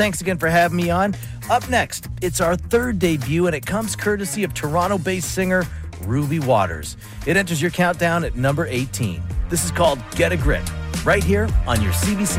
Thanks again for having me on. Up next, it's our third debut, and it comes courtesy of Toronto-based singer Ruby Waters. It enters your countdown at number 18. This is called Get a Grip, right here on your CBC